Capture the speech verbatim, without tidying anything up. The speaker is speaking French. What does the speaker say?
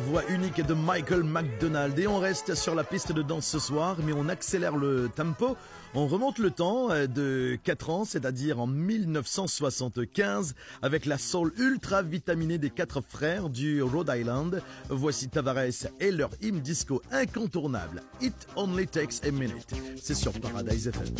voix unique de Michael McDonald. Et on reste sur la piste de danse ce soir, mais on accélère le tempo. On remonte le temps de quatre ans, c'est-à-dire en mille neuf cent soixante-quinze, avec la soul ultra vitaminée des quatre frères du Rhode Island. Voici Tavares et leur hymne disco incontournable, It Only Takes a Minute. C'est sur Paradise F M.